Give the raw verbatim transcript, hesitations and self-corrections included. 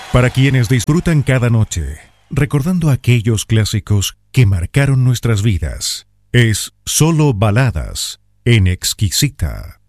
Para quienes disfrutan cada noche, recordando aquellos clásicos que marcaron nuestras vidas, es Solo Baladas en Exquisita.